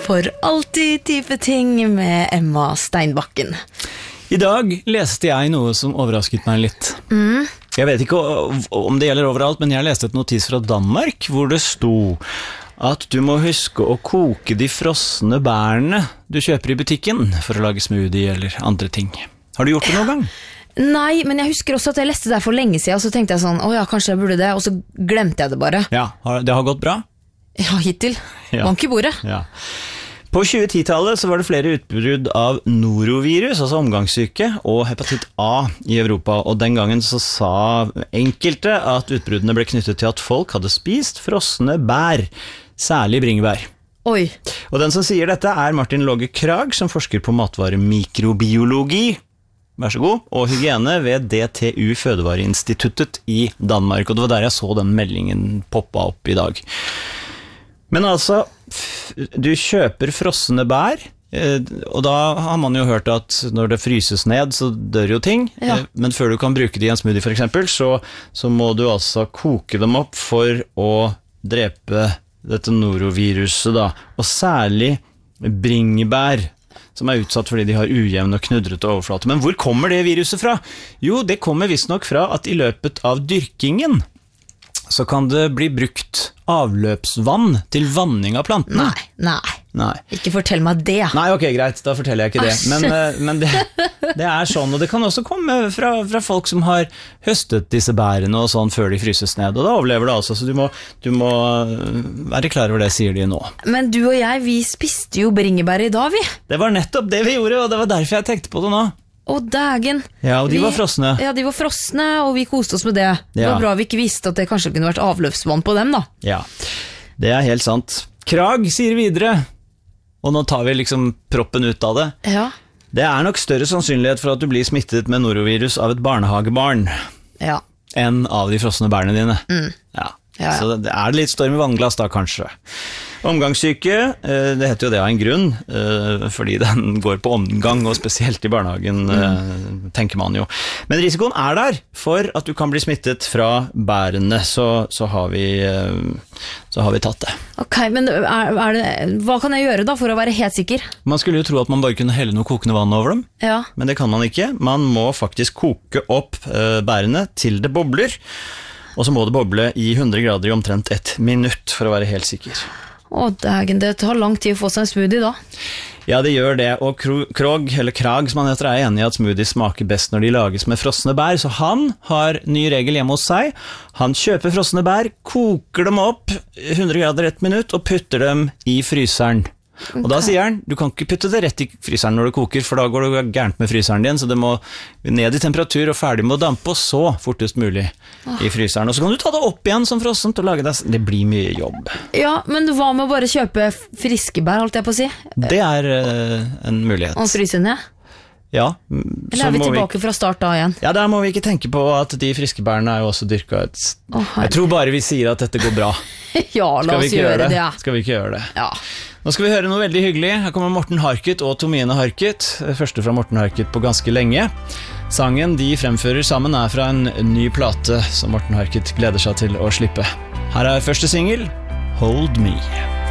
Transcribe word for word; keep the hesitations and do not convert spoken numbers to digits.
For alltid type ting med Emma Steinbakken. I dag leste jeg noe som overrasket meg litt. Mm. Jeg vet ikke om det gjelder overalt, men jeg leste et notis fra Danmark, hvor det sto at du må huske å koke de frosne bærene du kjøper i butikken for å lage smoothie eller andre ting. Har du gjort det noen gang? Nei, men jeg husker også at jeg leste det for lenge siden, og så tenkte jeg sånn, å ja, kanskje jeg burde det, og så glemte jeg det bare. Ja, det har gått bra? Ja, hittil. Ja. Bank i bordet. Ja. På tjue-ti-tallet så var det flere utbrudd av norovirus, altså omgangssyke, og hepatitt A i Europa, og den gangen så sa enkelte at utbruddene ble knyttet til at folk hadde spist frosne bær, særlig bringebær. Oi. Og den som sier dette er Martin Logge Krag, som forsker på matvaremikrobiologi, vær så god, og hygiene ved D T U Fødevareinstituttet i Danmark, og det var der jeg så den meldingen poppa opp i dag. Men altså, du kjøper frosne bær, og da har man jo hørt at når det fryses ned, så dør jo ting. Ja. Men før du kan bruke det i en smoothie for eksempel, så, så må du altså koke dem opp for å drepe dette noroviruset da. Og særlig bringebær, som er utsatt fordi de har ujevn og knudrete overflate. Men hvor kommer det viruset fra? Jo, det kommer visstnok fra at i løpet av dyrkingen så kan det bli brukt avløpsvann til vanning av plantene. Nei, nei. Nei. Ikke fortell meg det. Nei, ok, greit, da forteller jeg ikke det. Men, men det, det er sånn, og det kan også komme fra, fra folk som har høstet disse bærene og sånn før de fryses ned, og da overlever det altså, så du må, du må være klar over det, sier de nå. Men du og jeg, vi spiste jo bringebær i dag, vi. Det var nettopp det vi gjorde, og det var derfor jeg tenkte på det nå. Å, dagen. Ja, og de vi, var frosne. Ja, de var frosne, og vi koste oss med det. Det Ja. var bra vi ikke visste at det kanskje kunne vært avløpsvann på dem, da. Ja, det er helt sant. Krag sier videre, og nå tar vi liksom proppen ut av det. Ja. Det er nok større sannsynlighet for at du blir smittet med norovirus av et barnehagebarn Ja. enn av de frosne bærene dine. Mm. Ja. Ja, ja. Så det er litt storm i vannglass da, kanskje. Omgangssyke, det heter jo det av en grunn, fordi den går på omgang, og spesielt i barnehagen, mm. tenker man jo. Men risikoen er der for at du kan bli smittet fra bærene, så, så, har, vi, så har vi tatt det. Ok, men er, er det, hva kan jeg gjøre da for å være helt sikker? Man skulle jo tro at man bare kunne helle noe kokende vann over dem, Ja. men det kan man ikke. Man må faktisk koke opp bærene til det bobler, og så må det boble i hundre grader i omtrent ett minutt for å være helt sikker. Å, dagen, det tar lang tid å få seg en smoothie da. Ja, det gjør det, og Krog, eller Krag som han heter, er enig i at smoothies smaker best når de lages med frosne bær, så han har ny regel hjemme hos seg. Han kjøper frosne bær, koker dem opp hundre grader ett minutt og putter dem i fryseren. Og da sier han, du kan ikke putte det rett i fryseren når det koker, for da går det gærent med fryseren din, så det må ned i temperatur og ferdig med å dampe, og så fortest mulig i fryseren. Og så kan du ta det opp igjen som frossent og lage det. Det blir mye jobb. Ja, men hva med å bare kjøpe friske bær, holdt jeg på å si? Det er uh, en mulighet. Og fryse ned? Ja. Eller er vi tilbake vi... fra start da igjen? Ja, der må vi ikke tenke på at de friske bærene er jo også dyrket et... Oh, jeg tror bare vi sier at dette går bra. Ja, la oss gjøre det, det ja. Skal vi ikke gjøre det? Ja. Nå skal vi høre noe veldig hyggelig. Her kommer Morten Harket og Tomine Harket. Første fra Morten Harket på ganske lenge. Sangen de fremfører sammen er fra en ny plate som Morten Harket gleder seg til å slippe. Her er første single, Hold Me.